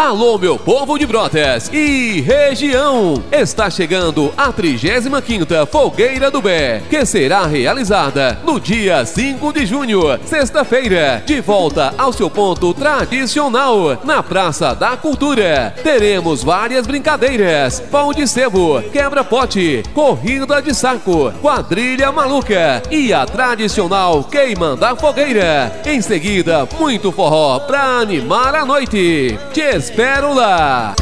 Alô, meu povo de Brotas e região! Está chegando a 35ª Fogueira do Bé, que será realizada no dia 5 de junho, sexta-feira, de volta ao seu ponto tradicional, na Praça da Cultura. Teremos várias brincadeiras: pão de sebo, quebra-pote, corrida de saco, quadrilha maluca e a tradicional queima da fogueira. Em seguida, muito forró pra animar a noite. Te espero lá!